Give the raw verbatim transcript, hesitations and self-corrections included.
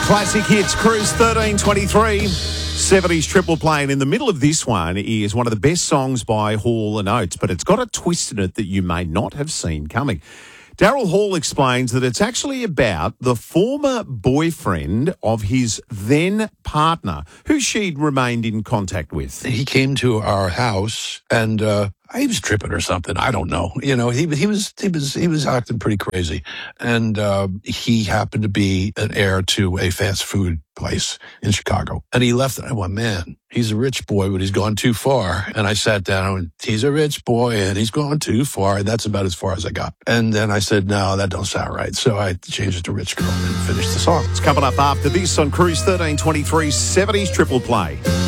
Classic hits, Cruise thirteen twenty-three. seventies triple play, and in the middle of this one is one of the best songs by Hall and Oates, but it's got a twist in it that you may not have seen coming. Daryl Hall explains that it's actually about the former boyfriend of his then partner, who she'd remained in contact with. He came to our house, and uh, he was tripping or something. I don't know. You know, he he was he was he was acting pretty crazy, and uh, he happened to be an heir to a fast food place in Chicago, and he left. And I went, man, he's a rich boy, but he's gone too far. And I sat down, and he's a rich boy, and he's gone too far. And that's about as far as I got. And then I said, no, that don't sound right. So I changed it to Rich Girl and finished the song. It's coming up after this on Cruise thirteen twenty-three, seventies triple play.